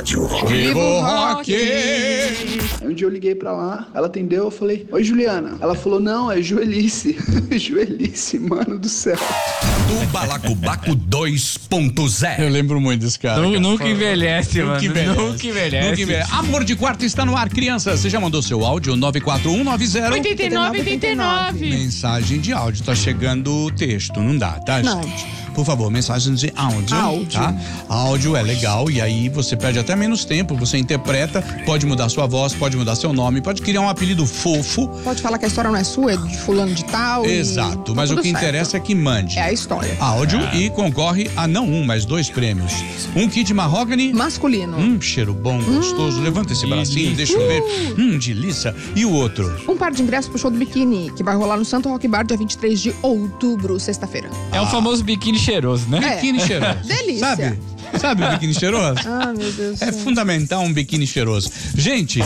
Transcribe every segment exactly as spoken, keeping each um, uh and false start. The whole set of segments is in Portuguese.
Rádio Rock. Viva o rock! Aí um dia eu liguei pra lá, ela atendeu, eu falei, oi Juliana. Ela falou, não, é Joelice. Joelice, mano do céu. Do Balacobaco dois ponto zero. Eu lembro muito desse cara. Nunca, cara. nunca envelhece, Nunca mano. envelhece. Nunca envelhece. Nunca envelhece. Amor de Quarto está no ar, criança. Você já mandou seu áudio? nove quatro um nove zero oitenta e nove, oitenta e nove. Mensagem de áudio. Tá chegando o texto. Não dá, tá, Não. gente? Por favor, mensagem de áudio. Áudio. Tá? Áudio é legal e aí você perde até menos tempo. Você interpreta, pode mudar sua voz, pode mudar seu nome, pode criar um apelido fofo. Pode falar que a história não é sua, é de fulano de tal. Exato, e... mas tá o que tudo certo. interessa é que mande É a história. áudio e concorre a não um, mas dois prêmios. Um kit mahogany. Masculino. Hum, cheiro bom, gostoso. Levanta esse bracinho, deixa eu ver. Hum, delícia. E o outro? Um par de ingressos pro show do Biquíni, que vai rolar no Santo Rock Bar dia vinte e três de outubro, sexta-feira. É o famoso biquíni cheiroso, né? É. Biquíni cheiroso. Delícia. Sabe? Sabe o biquíni cheiroso? Ah, meu Deus do É céu. fundamental um biquíni cheiroso. Gente.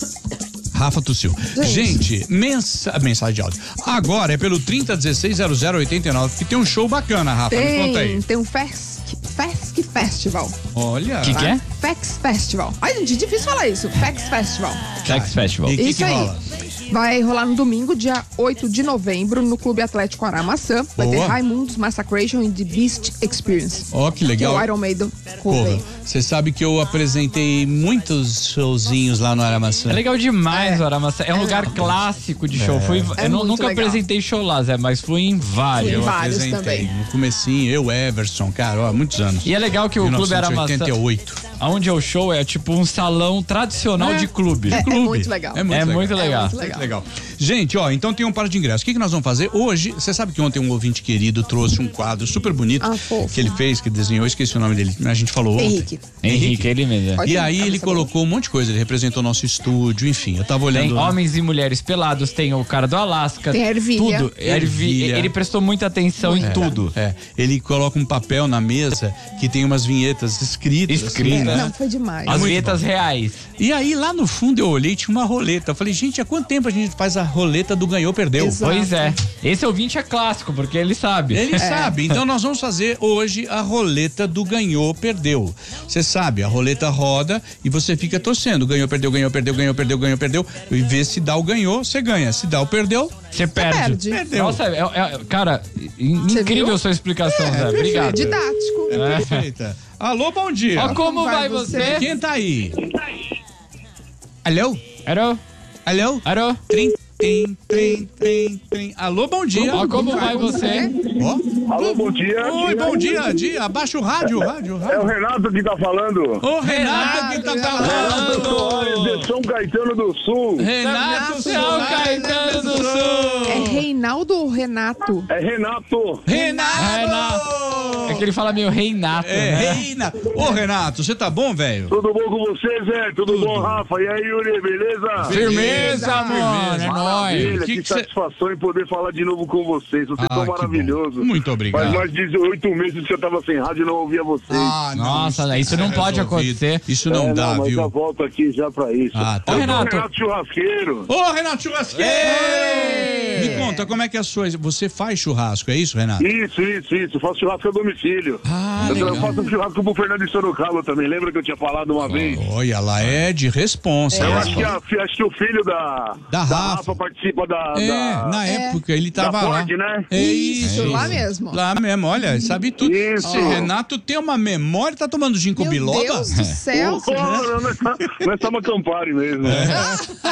Rafa tossiu. Gente, mensa... mensagem de áudio. Agora é pelo trinta dezesseis zero zero oitenta e nove, que tem um show bacana, Rafa. Me conta aí. Tem, tem um Fesc, Fesc Festival. Olha. O que, que é? Fex Festival. Ai, gente, difícil falar isso. Fex Festival. Sex Festival. E o que, Isso que aí. rola? Vai rolar no domingo, dia oito de novembro, no Clube Atlético Aramaçã. Vai Boa. ter Raimundos Massacration e The Beast Experience. Ó, que Que é legal. o Iron Maiden. Porra, cover. você sabe que eu apresentei muitos showzinhos lá no Aramaçã. É legal demais É. o Aramaçã. É um É lugar legal. clássico de show. Fui, É eu nu- muito nunca legal. apresentei show lá, Zé, mas fui em vários. Fui em Eu vários apresentei também. no comecinho, eu, Everson, cara, ó, há muitos anos. E é legal que o Clube Aramaçã, oitenta e oito. onde é o show, é tipo um salão tradicional É. de clube. É, é Clube. muito legal. É muito É legal. muito legal. muito Muito legal. legal. Gente, ó, então tem um par de ingressos. O que, que nós vamos fazer hoje? Você sabe que ontem um ouvinte querido trouxe um quadro super bonito Ah, fofo. que ele fez, que desenhou, esqueci o nome dele. A gente falou ontem. Henrique. Henrique, ele mesmo. Pode E ir, aí cabeça ele boa. colocou um monte de coisa, ele representou nosso estúdio, enfim, eu tava olhando. Tem homens e mulheres pelados, tem o cara do Alasca. Tem a ervilha. Tudo. Ervi- Ervilha. Ele prestou muita atenção em tudo. É, ele coloca um papel na mesa que tem umas vinhetas escritas. Escritas. assim, né? Não, foi demais. As muito vinhetas reais. E aí lá no fundo eu olhei, tinha uma roleta. Eu falei, gente, há quanto tempo a gente faz a roleta do ganhou, perdeu? Exato. Pois é. Esse ouvinte é clássico, porque ele sabe. Ele sabe, então nós vamos fazer hoje a roleta do ganhou, perdeu. Você sabe, a roleta roda e você fica torcendo. Ganhou, perdeu, ganhou, perdeu, ganhou, perdeu, ganhou, perdeu. E vê se dá o ganhou, você ganha. Se dá o perdeu, Você perde. perde. Perdeu. Nossa, é, é- cara, in- Você incrível viu? sua explicação, Zé. Obrigado. Didático. é perfeita. Alô, bom dia. Ó, como vai vai você? você? Quem tá aí? Alô? Alô? Alô? Alô? Trim, trim, trim, trim, trim. Alô, bom dia. Ó, como vai você? Ó. Alô, bom dia. Oi, bom dia, dia. Abaixa o rádio, rádio, É o rádio. Renato que tá falando. Ô, Renato que tá Renato falando. Soares de São Caetano do Sul. Renato São Soares Caetano do Sul. É Reinaldo ou Renato? É Renato. Renato! Renato. É que ele fala meio Reinato, É, né? Reina. Ô, Renato, você tá bom, velho? Tudo bom com você, Zé? Tudo, Tudo. bom, Rafa? E aí, Yuri, beleza? Firmeza, mano. É Firmeza. nóis. Maravilha, Que que, que cê- satisfação em poder falar de novo com vocês. Vocês Ah, são que maravilhosos. bom. Muito obrigado. Faz mais de dezoito meses que eu tava sem rádio e não ouvia vocês. Ah, não, Nossa, isso não é pode resolvido. acontecer. Isso não É, dá, mas viu? eu volto aqui já pra isso. Ah, tá. Ô, Eu sou o Renato. Renato Churrasqueiro. Ô, Renato Churrasqueiro! Ei! Me conta, como é que é a sua... Você faz churrasco, é isso, Renato? Isso, isso, isso. Faço churrasco a domicílio. Ah, eu, eu legal. faço um churrasco pro Fernando de Sorocaba também. Lembra que eu tinha falado uma vez? Olha, lá é de responsa. Eu né? acho que, a, fi- acho que o filho da, Da Rafa. participa da. É, da- na época ele tava da lá. Ford, né? É Isso, isso. lá mesmo. Lá mesmo, olha, sabe tudo. Isso. Esse Renato tem uma memória, tá tomando ginkgo Meu biloba? Deus do céu. Oh, não, não, é- não é só uma Campari mesmo. É. né?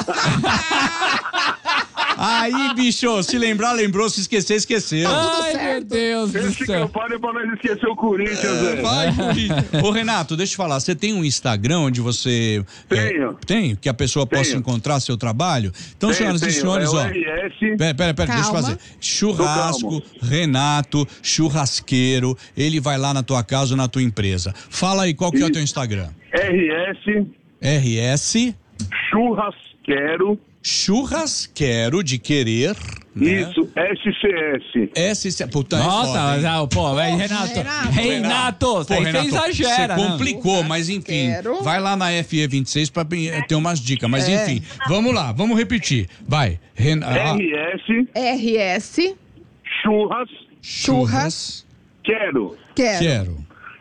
Aí, bicho, se lembrar, lembrou, se esquecer, esqueceu. Ai, meu certo. Deus do Esse céu. Campari é pra nós esquecer o Corinthians, É, Zé. vai, Corinthians. Ô, Renato, deixa eu falar, você tem um Instagram onde você... Tenho. É, tem? Que a pessoa possa Tenho. encontrar seu trabalho? Então, Tenho, senhoras e tenho. senhores, é o ó... R S. Pera, pera, pera, deixa eu Calma. fazer. Churrasco, Tô calmo. Renato, churrasqueiro, ele vai lá na tua casa ou na tua empresa. Fala aí, qual que é o teu Instagram? R S R S Churrasquero. Churrasquero de querer, né? Isso, S C S. S C... Puta, é Nossa, foda, hein? já, pô, vai, Renato. Renato. Renato, Pô, você Renato, exagera, você né? complicou, mas enfim, Churrasquero. vai lá na F E vinte e seis pra eh, ter umas dicas, mas É. enfim, vamos lá, vamos repetir, vai, Ren... ah, R S R S Churras Churras Quero. Quero. quero,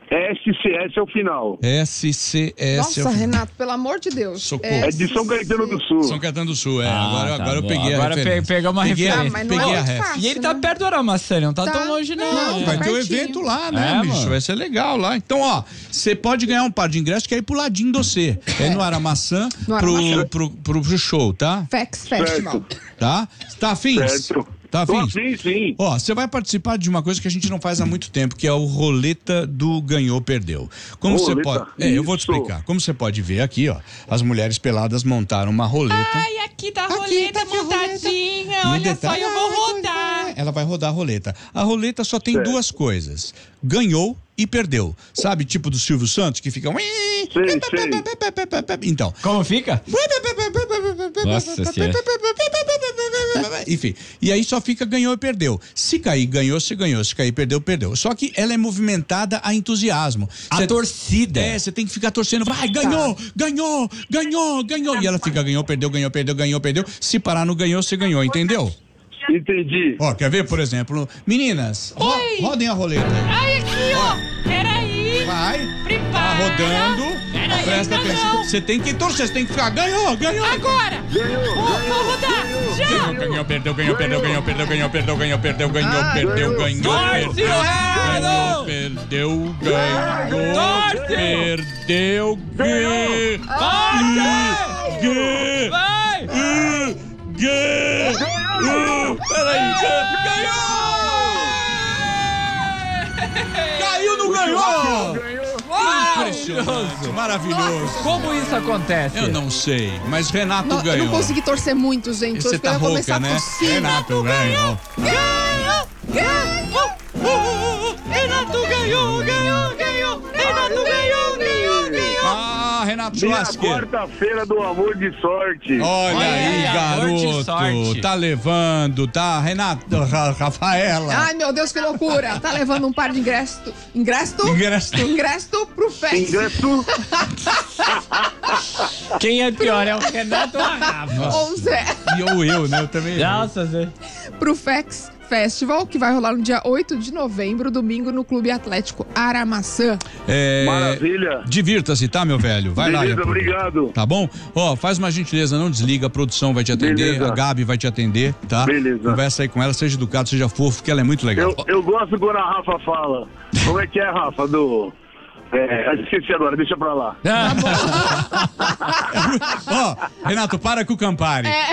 S C S é o final. S C S. Nossa, é o- Renato, pelo amor de Deus. Socorro. É de São Caetano do Sul. São Caetano do Sul, é. Ah, agora tá agora eu bom. peguei Agora a referência. pe- pegamos uma peguei a, referência. Ah, mas não peguei é a muito ref. fácil. E ele tá né? perto do Aramaçã, não tá, Tá. tão longe não. Não, É. Vai ter um pertinho. evento lá, né, É, bicho? mano. Vai ser legal lá. Então, ó, você pode ganhar um par de ingressos que é ir pro ladinho do C. É no Aramaçã, No pro, Aramaçã. pro, pro, pro show, tá? Fex Festival. Tá? Tá afins? Certo. Tá Tô afins? afim, sim. Ó, você vai participar de uma coisa que a gente não faz há muito tempo, que é o roleta do ganhou, perdeu. Como você Roleta? pode... É, eu vou te Isso. explicar. Como você pode ver aqui, ó, as mulheres peladas montaram uma roleta. Ai, aqui tá a Aqui roleta tá aqui a montadinha. E o Olha só, detalhe- eu vou rodar. Ela vai rodar a roleta. A roleta só tem Certo. duas coisas: ganhou e perdeu. Sabe, tipo do Silvio Santos, que fica. Sei, sei. Então. Como fica? Nossa senhora. Enfim, e aí só fica ganhou e perdeu. Se cair, ganhou, se ganhou. Se cair, perdeu, perdeu. Só que ela é movimentada a entusiasmo. A Cê- torcida. É, você tem que ficar torcendo. Vai, ganhou, ganhou, ganhou, ganhou. E ela fica ganhou, perdeu, ganhou, perdeu, ganhou, perdeu. Se parar no ganhou, você ganhou, entendeu? Entendi. Ó, quer ver, por exemplo? Meninas, ro- Oi. rodem a roleta. Ai, aqui, ó. Peraí. Vai. Prepara. Tá rodando. Peraí, Presta ainda atenção. não. Você tem que torcer, você tem que ficar. Ganhou, ganhou. Agora. Ganhou, Vou, vou rodar. Já. Ganhou, ganhou, perdeu, ganhou, perdeu, ganhou, perdeu, ganhou, perdeu, ganhou, perdeu, ganhou, perdeu, ganhou, Torce, perdeu, Renato! perdeu, ganhou, Torce! perdeu, ganhou, ganhou, Vai! ganhou, peraí, ganhou, caiu, não ganhou, impressionante, maravilhoso. Como isso acontece? Eu não sei, mas Renato Não, eu ganhou. não consegui torcer muito, gente. Você Hoje tá eu ia começar rouca, a né? tossir. Renato ganhou. Ganhou. Ganhou. Uh, uh, uh. Renato ganhou, ganhou, ganhou. Renato ganhou, ganhou, ganhou. Ah, Renato Minha Churrasqueiro. quarta-feira do amor de sorte. Olha Olha aí, aí, amor de garoto. sorte. Tá levando, tá? Renato, Ra- Rafaela. Ai, meu Deus, que loucura. Tá levando um par de ingresso. Ingresso? Ingresso. Ingresso pro Fex. Ingresso. Quem é pior? É o Renato ou a Rafa? Ou Zé. E ou eu, né? Eu também. Nossa, Zé. Pro Fex Festival, que vai rolar no dia oito de novembro, domingo, no Clube Atlético Aramaçã. É, Maravilha. Divirta-se, tá, meu velho? Vai lá. Beleza, Iapu. obrigado. Tá bom? Ó, faz uma gentileza, não desliga, a produção vai te atender, Beleza. a Gabi vai te atender, tá? Beleza. Conversa aí com ela, seja educado, seja fofo, que ela é muito legal. Eu, eu gosto quando a Rafa fala. Como é que é, Rafa? Do. É, esqueci agora, deixa pra lá. Ó, Renato, para com o Campari. É.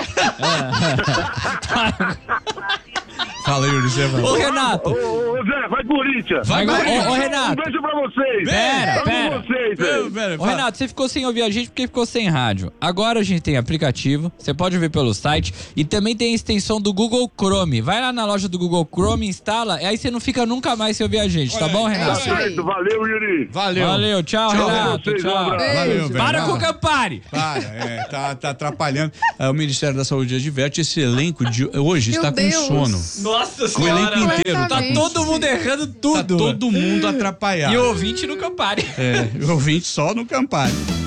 Fala aí, Ulisses. Ô, Ô, Renato. ô, Zé, vai Corinthians. Vai, Ô, vai. ô, Um Renato. beijo pra vocês. Pera, Amo pera. vocês, velho. Pera, Ô, fala. Renato, você ficou sem ouvir a gente porque ficou sem rádio. Agora a gente tem aplicativo, você pode ouvir pelo site e também tem a extensão do Google Chrome. Vai lá na loja do Google Chrome, instala, e aí você não fica nunca mais sem ouvir a gente, tá Olha bom, aí. É Renato? isso aí. Certo, valeu, Yuri. Valeu. Valeu, tchau, Tchau, Renato. vocês, um Tchau. abraço. Valeu, Beijo. velho. Para Vai com o lá. Campari. Para, é, tá, tá atrapalhando. É, o Ministério da Saúde adverte esse elenco de hoje Meu está Deus. com sono. Nossa O elenco inteiro. Tá, Tá todo mundo errando tá tudo. todo mundo atrapalhado. E o ouvinte no Campari. É, o ouvinte só no Campari.